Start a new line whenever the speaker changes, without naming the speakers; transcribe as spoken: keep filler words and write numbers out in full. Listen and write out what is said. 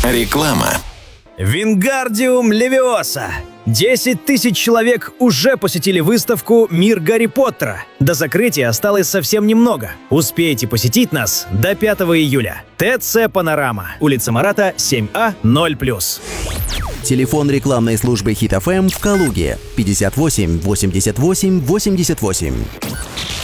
Реклама.
Вингардиум Левиоса. десять тысяч человек уже посетили выставку «Мир Гарри Поттера». До закрытия осталось совсем немного. Успейте посетить нас до пятого июля. ТЦ «Панорама». Улица Марата, семь А, ноль плюс.
Телефон рекламной службы Хит эф эм в Калуге пятьдесят восемь восемьдесят восемь восемьдесят восемь.